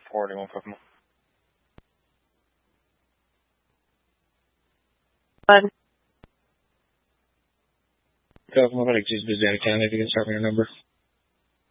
forwarding 150. Government, just busy out of town. If you can start me your number.